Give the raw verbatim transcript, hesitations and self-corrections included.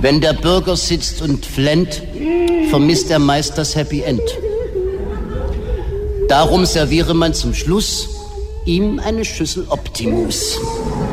Wenn der Bürger sitzt und flennt, vermisst er meist das Happy End. Darum serviere man zum Schluss ihm eine Schüssel Optimus.